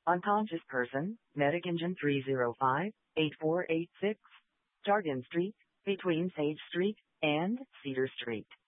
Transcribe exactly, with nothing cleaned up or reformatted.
Unconscious person, Medic Engine three zero five, eight four eight six, Jargon Street, between Sage Street and Cedar Street.